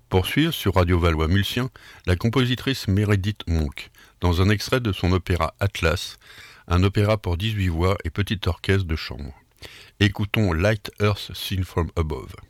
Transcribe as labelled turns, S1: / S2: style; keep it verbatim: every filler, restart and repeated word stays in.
S1: Poursuivre sur Radio Valois-Mulsien la compositrice Meredith Monk, dans un extrait de son opéra Atlas, un opéra pour dix-huit voix et petit orchestre de chambre. Écoutons Light Earth Seen from Above.